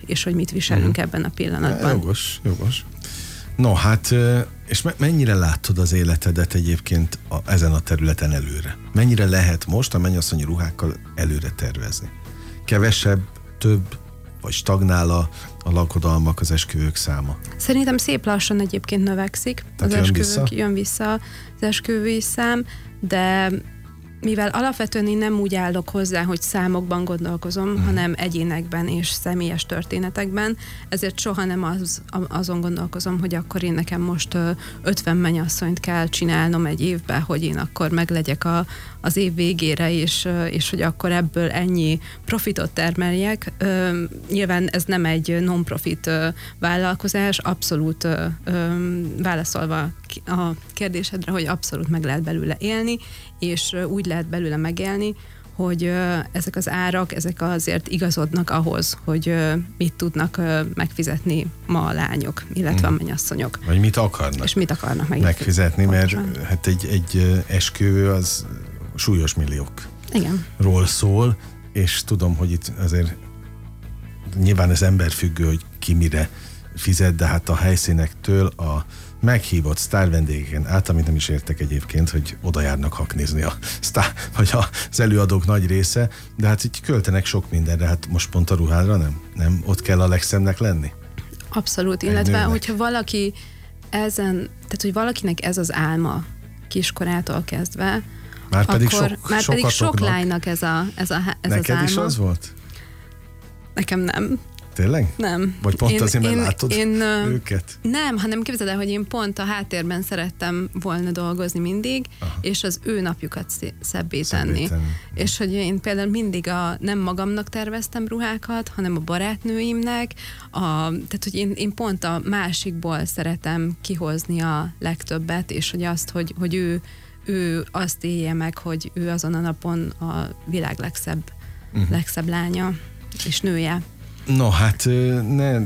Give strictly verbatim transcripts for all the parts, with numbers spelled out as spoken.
és hogy mit viselünk uh-huh. ebben a pillanatban. Jogos, jogos. No, hát, és mennyire látod az életedet egyébként a, ezen a területen előre? Mennyire lehet most a mennyasszonyi ruhákkal előre tervezni? Kevesebb, több, vagy stagnál a, a lakodalmak, az esküvők száma? Szerintem szép lassan egyébként növekszik. Tehát az jön esküvők, vissza? jön vissza az esküvői szám, de mivel alapvetően én nem úgy állok hozzá, hogy számokban gondolkozom, mm. hanem egyénekben és személyes történetekben, ezért soha nem az, azon gondolkozom, hogy akkor én nekem most ötven mennyasszonyt kell csinálnom egy évben, hogy én akkor meglegyek a, az év végére, és, és hogy akkor ebből ennyi profitot termeljek. Nyilván ez nem egy non-profit vállalkozás, abszolút válaszolva a kérdésedre, hogy abszolút meg lehet belőle élni, és úgy lehet belőle megélni, hogy ezek az árak, ezek azért igazodnak ahhoz, hogy mit tudnak megfizetni ma a lányok, illetve a mennyasszonyok. Vagy mit akarnak. És mit akarnak megfizetni, mert hát egy, egy esküvő az súlyos milliókról Igen. szól, és tudom, hogy itt azért nyilván ez emberfüggő, hogy ki mire fizet, de hát a helyszínektől a meghívott sztárvendégeken át, amit nem is értek egyébként, hogy oda járnak haknizni a sztár, vagy az előadók nagy része, de hát így költenek sok mindenre, hát most pont a ruhádra nem? Nem? Ott kell a legszebbnek lenni? Abszolút, illetve nőnek. Hogyha valaki ezen, tehát hogy valakinek ez az álma kiskorától kezdve, már pedig akkor sok, már pedig sok sokatoknak. lánynak ez, a, ez, a, ez Neked az álma. is az volt? Nekem nem. Tényleg? Nem. Vagy pont én, azért, mert én, látod én, őket? Nem, hanem képzeld el, hogy én pont a háttérben szerettem volna dolgozni mindig, Aha. és az ő napjukat szebbé tenni. És hogy én például mindig a, nem magamnak terveztem ruhákat, hanem a barátnőimnek, a, tehát hogy én, én pont a másikból szeretem kihozni a legtöbbet, és hogy azt, hogy, hogy ő, ő azt élje meg, hogy ő azon a napon a világ legszebb, uh-huh. legszebb lánya és nője. No, hát ne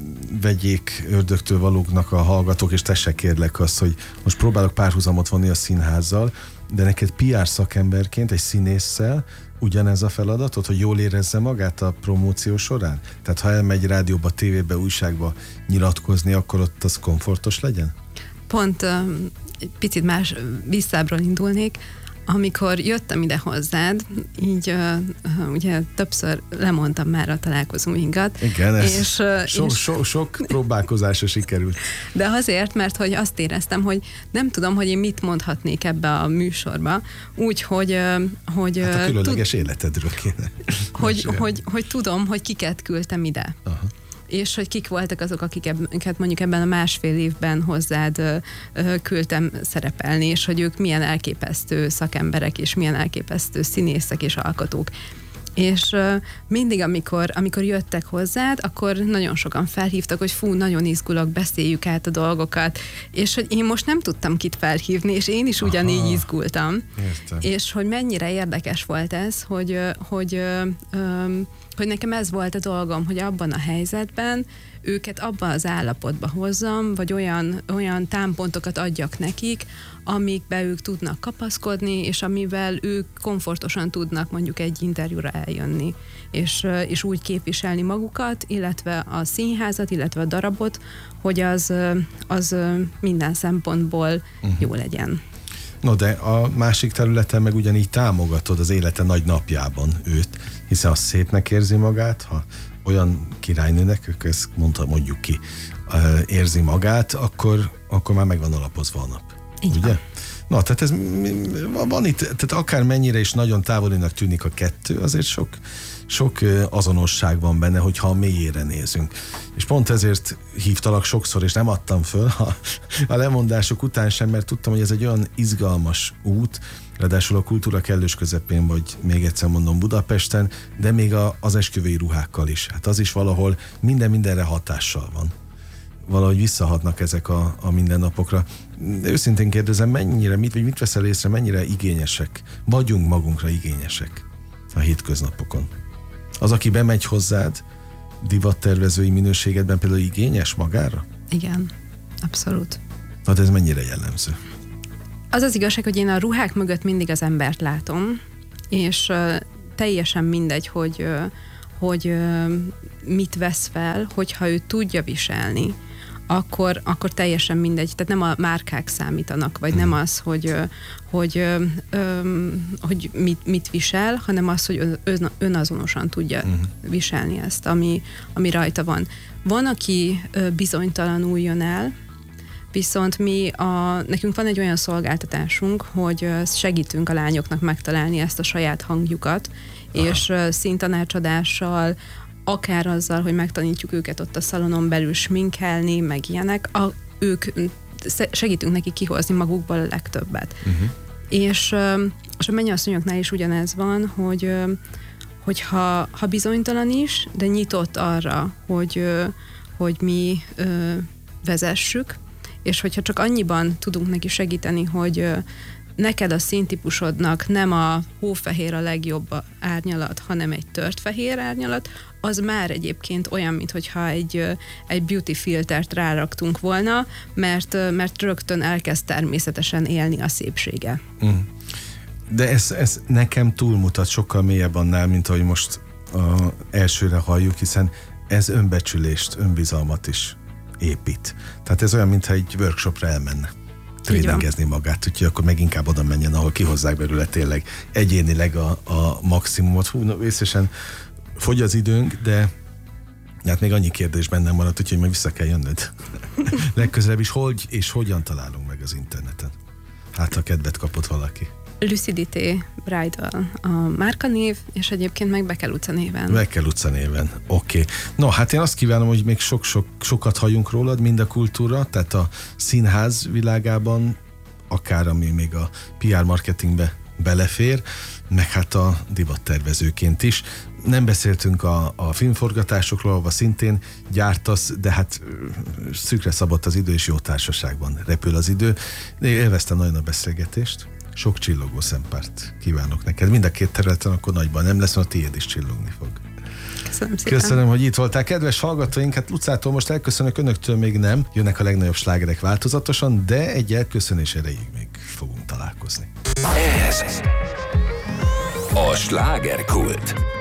vegyék ördögtől valóknak a hallgatók, és tessék kérlek azt, hogy most próbálok párhuzamot vonni a színházzal, de neked pé er szakemberként, egy színésszel ugyanez a feladatod, hogy jól érezze magát a promóció során? Tehát ha elmegy rádióba, tévébe, újságba nyilatkozni, akkor ott az komfortos legyen? Pont uh, egy picit más visszábbról indulnék. Amikor jöttem ide hozzád, így uh, ugye többször lemondtam már a találkozóinkat. Igen, ez és, uh, sok, és... sok, sok próbálkozásra sikerült. De azért, mert hogy azt éreztem, hogy nem tudom, hogy én mit mondhatnék ebbe a műsorba, úgy, hogy... Uh, hogy hát a különleges tud... életedről kéne. hogy, hogy, hogy, hogy tudom, hogy kiket küldtem ide. Aha. És hogy kik voltak azok, akiket mondjuk ebben a másfél évben hozzád ö, ö, küldtem szerepelni, és hogy ők milyen elképesztő szakemberek, és milyen elképesztő színészek és alkotók. És ö, mindig, amikor, amikor jöttek hozzád, akkor nagyon sokan felhívtak, hogy fú, nagyon izgulok, beszéljük át a dolgokat, és hogy én most nem tudtam kit felhívni, és én is ugyanígy Aha. izgultam. Értem. És hogy mennyire érdekes volt ez, hogy, hogy ö, ö, hogy nekem ez volt a dolgom, hogy abban a helyzetben őket abban az állapotba hozzam, vagy olyan, olyan támpontokat adjak nekik, amikbe ők tudnak kapaszkodni, és amivel ők komfortosan tudnak mondjuk egy interjúra eljönni, és, és úgy képviselni magukat, illetve a színházat, illetve a darabot, hogy az, az minden szempontból uh-huh. jó legyen. No, de a másik területen meg ugyanígy támogatod az élete nagy napjában őt, hiszen az szépnek érzi magát, ha olyan királynőnek, ők ezt mondta, mondjuk ki, érzi magát, akkor, akkor már megvan alapozva a nap. Így ugye? Van. Na, tehát ez van itt, tehát akár mennyire is nagyon távolinak tűnik a kettő, azért sok, sok azonosság van benne, hogyha a mélyére nézünk. És pont ezért hívtalak sokszor, és nem adtam föl a, a lemondások után sem, mert tudtam, hogy ez egy olyan izgalmas út, ráadásul a kultúra kellős közepén, vagy még egyszer mondom Budapesten, de még a, az esküvői ruhákkal is. Hát az is valahol minden mindenre hatással van. Valahogy visszahatnak ezek a, a mindennapokra. De őszintén kérdezem, mennyire, mit, vagy mit veszel észre, mennyire igényesek, vagyunk magunkra igényesek a hétköznapokon? Az, aki bemegy hozzád, divattervezői minőségedben például igényes magára? Igen, abszolút. Hát ez mennyire jellemző? Az az igazság, hogy én a ruhák mögött mindig az embert látom, és uh, teljesen mindegy, hogy, uh, hogy mit vesz fel, hogyha ő tudja viselni, akkor, akkor teljesen mindegy. Tehát nem a márkák számítanak, vagy nem az, hogy, hogy, hogy mit, mit visel, hanem az, hogy ön, önazonosan tudja viselni ezt, ami, ami rajta van. Van, aki bizonytalanul jön el, viszont mi a, nekünk van egy olyan szolgáltatásunk, hogy segítünk a lányoknak megtalálni ezt a saját hangjukat, aha, és színtanácsadással, akár azzal, hogy megtanítjuk őket ott a szalonon belül sminkelni, meg ilyenek, a, ők segítünk neki kihozni magukból a legtöbbet. Uh-huh. És, és a mennyasszonyoknál is ugyanez van, hogy, hogy ha, ha bizonytalan is, de nyitott arra, hogy, hogy mi vezessük, és hogyha csak annyiban tudunk neki segíteni, hogy neked a színtípusodnak nem a hófehér a legjobb árnyalat, hanem egy tört fehér árnyalat, az már egyébként olyan, mintha egy, egy beauty filtert ráraktunk volna, mert, mert rögtön elkezd természetesen élni a szépsége. Mm. De ez, ez nekem túlmutat sokkal mélyebb annál, mint ahogy most uh, elsőre halljuk, hiszen ez önbecsülést, önbizalmat is épít. Tehát ez olyan, mintha egy workshopra elmenne tréningezni magát, úgyhogy akkor meg inkább oda menjen, ahol kihozzák belőle tényleg egyénileg a, a maximumot. Hú, no, vészesen fogy az időnk, de hát még annyi kérdés bennem maradt, úgyhogy meg vissza kell jönnöd. Legközelebb is hogy és hogyan találunk meg az interneten? Hát, ha kedvet kapott valaki. Lucidité Bridal a márkanév, és egyébként meg Bekel utca néven. Bekel utca néven, oké. Okay. No, hát én azt kívánom, hogy még sok-sok, sokat halljunk rólad, mind a kultúra, tehát a színház világában, akár ami még a pé er marketingbe belefér, meg hát a divattervezőként is. Nem beszéltünk a, a filmforgatásokról, ahol szintén gyártasz, de hát szűkre szabott az idő, és jó társaságban repül az idő. De élveztem nagyon a beszélgetést. Sok csillogó szempárt kívánok neked. Mind a két területen akkor nagyban nem lesz, mert a tiéd is csillogni fog. Köszönöm szépen. Köszönöm, hogy itt voltál. Kedves hallgatóink, hát Lucától most elköszönök, önöktől még nem. Jönnek a legnagyobb slágerek változatosan, de egy elköszönés erejéig még fogunk találkozni. Ez a Slágerkult.